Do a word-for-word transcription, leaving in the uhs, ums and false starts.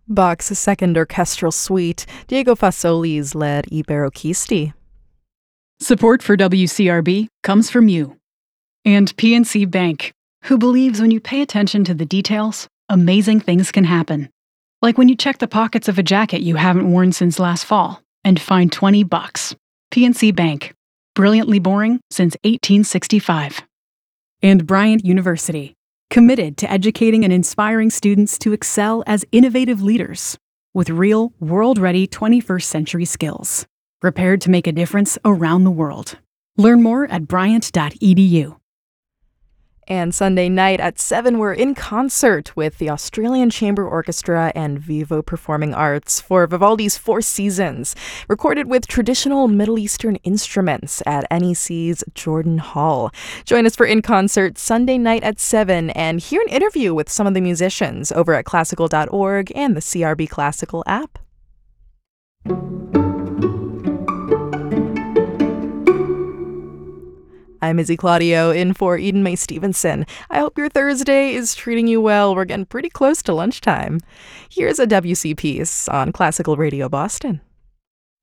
Bach's Second Orchestral Suite, Diego Fasoli's led Ibero Chisti. Support for W C R B comes from you. And P N C Bank, who believes when you pay attention to the details, amazing things can happen. Like when you check the pockets of a jacket you haven't worn since last fall and find twenty bucks. P N C Bank. Brilliantly boring since eighteen sixty-five. And Bryant University, committed to educating and inspiring students to excel as innovative leaders with real, world-ready twenty-first century skills, prepared to make a difference around the world. Learn more at bryant dot e d u. And Sunday night at seven, we're in concert with the Australian Chamber Orchestra and Vivo Performing Arts for Vivaldi's Four Seasons, recorded with traditional Middle Eastern instruments at N E C's Jordan Hall. Join us for In Concert Sunday night at seven and hear an interview with some of the musicians over at classical dot org and the C R B Classical app. I'm Izzy Claudio, in for Eden Mae Stevenson. I hope your Thursday is treating you well. We're getting pretty close to lunchtime. Here's a W C piece on Classical Radio Boston.